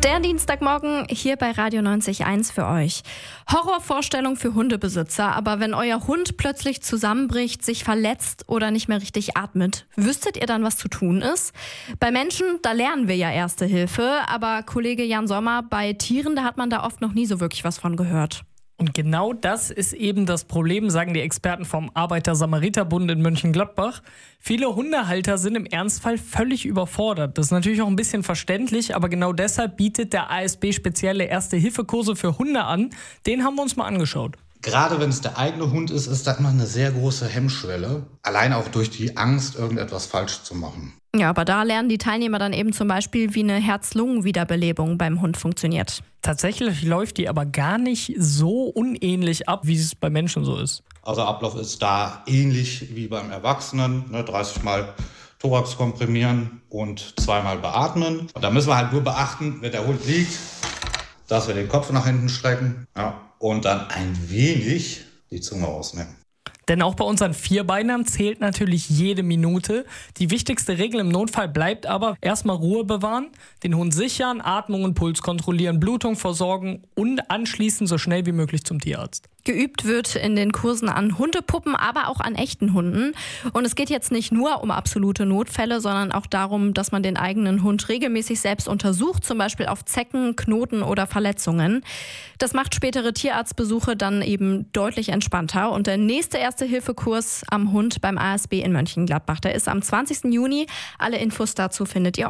Der Dienstagmorgen hier bei Radio 90.1 für euch. Horrorvorstellung für Hundebesitzer, aber wenn euer Hund plötzlich zusammenbricht, sich verletzt oder nicht mehr richtig atmet, wüsstet ihr dann, was zu tun ist? Bei Menschen, da lernen wir ja Erste Hilfe, aber Kollege Jan Sommer, bei Tieren, da hat man da oft noch nie so wirklich was von gehört. Und genau das ist eben das Problem, sagen die Experten vom Arbeiter-Samariter-Bund in Mönchengladbach. Viele Hundehalter sind im Ernstfall völlig überfordert. Das ist natürlich auch ein bisschen verständlich, aber genau deshalb bietet der ASB spezielle Erste-Hilfe-Kurse für Hunde an. Den haben wir uns mal angeschaut. Gerade wenn es der eigene Hund ist, ist das immer eine sehr große Hemmschwelle. Allein auch durch die Angst, irgendetwas falsch zu machen. Ja, aber da lernen die Teilnehmer dann eben zum Beispiel, wie eine Herz-Lungen-Wiederbelebung beim Hund funktioniert. Tatsächlich läuft die aber gar nicht so unähnlich ab, wie es bei Menschen so ist. Also Ablauf ist da ähnlich wie beim Erwachsenen. 30 Mal Thorax komprimieren und 2-mal beatmen. Und da müssen wir halt nur beachten, wenn der Hund liegt, dass wir den Kopf nach hinten strecken, und dann ein wenig die Zunge ausnehmen. Denn auch bei unseren Vierbeinern zählt natürlich jede Minute. Die wichtigste Regel im Notfall bleibt aber erstmal Ruhe bewahren, den Hund sichern, Atmung und Puls kontrollieren, Blutung versorgen und anschließend so schnell wie möglich zum Tierarzt. Geübt wird in den Kursen an Hundepuppen, aber auch an echten Hunden. Und es geht jetzt nicht nur um absolute Notfälle, sondern auch darum, dass man den eigenen Hund regelmäßig selbst untersucht, zum Beispiel auf Zecken, Knoten oder Verletzungen. Das macht spätere Tierarztbesuche dann eben deutlich entspannter. Und der nächste Erste-Hilfe-Kurs am Hund beim ASB in Mönchengladbach, der ist am 20. Juni. Alle Infos dazu findet ihr